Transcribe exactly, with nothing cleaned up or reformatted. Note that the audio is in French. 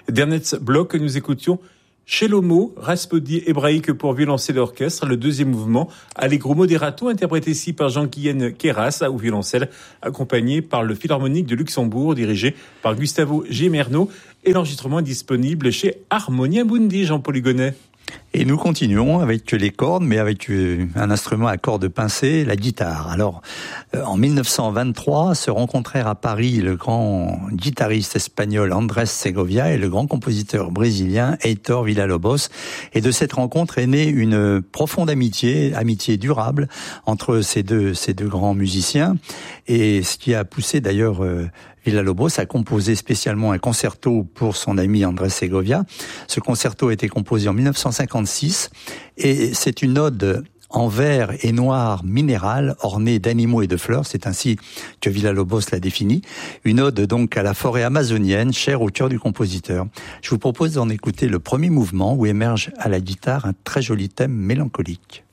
d'Ernest Bloch que nous écoutions Shelomo, Rhapsodie hébraïque pour violoncelle et orchestre, le deuxième mouvement, Allegro moderato, interprété ici par Jean-Guyen Queyras au violoncelle, accompagné par le Philharmonique de Luxembourg, dirigé par Gustavo Gemerno, et l'enregistrement est disponible chez Harmonia Mundi, Jean-Paul Hugonnet. Et nous continuons avec les cordes, mais avec un instrument à cordes pincées, la guitare. Alors, en dix-neuf cent vingt-trois, se rencontrèrent à Paris le grand guitariste espagnol Andrés Segovia et le grand compositeur brésilien Heitor Villa-Lobos. Et de cette rencontre est née une profonde amitié, amitié durable entre ces deux, ces deux grands musiciens. Et ce qui a poussé d'ailleurs euh, Villa-Lobos a composé spécialement un concerto pour son ami Andrés Segovia. Ce concerto a été composé en dix-neuf cent cinquante-six et c'est une ode en vert et noir minéral ornée d'animaux et de fleurs. C'est ainsi que Villa-Lobos l'a défini. Une ode donc à la forêt amazonienne, chère au cœur du compositeur. Je vous propose d'en écouter le premier mouvement où émerge à la guitare un très joli thème mélancolique.